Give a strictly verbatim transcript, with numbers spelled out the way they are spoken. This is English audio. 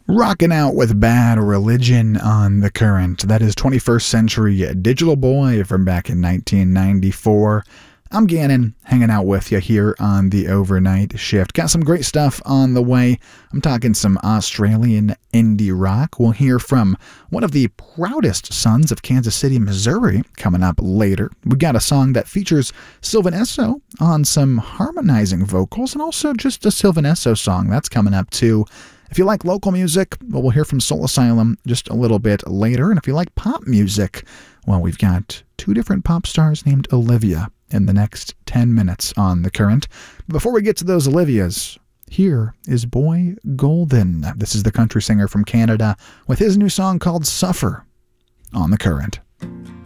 Rocking out with Bad Religion on The Current. That is twenty-first Century Digital Boy from back in nineteen ninety-four. I'm Gannon, hanging out with you here on the Overnight Shift. Got some great stuff on the way. I'm talking some Australian indie rock. We'll hear from one of the proudest sons of Kansas City, Missouri, coming up later. We got a song that features Sylvan Esso on some harmonizing vocals, and also just a Sylvan Esso song. That's coming up too. If you like local music, well, we'll hear from Soul Asylum just a little bit later. And if you like pop music, well, we've got two different pop stars named Olivia in the next ten minutes on The Current. But before we get to those Olivias, here is Boy Golden. This is the country singer from Canada with his new song called Suffer on The Current.